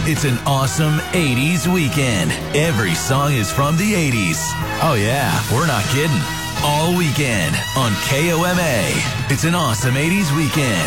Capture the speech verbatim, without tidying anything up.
It's an awesome eighties weekend. Every song is from the eighties. Oh yeah, we're not kidding. All weekend on K O M A. It's an awesome eighties weekend.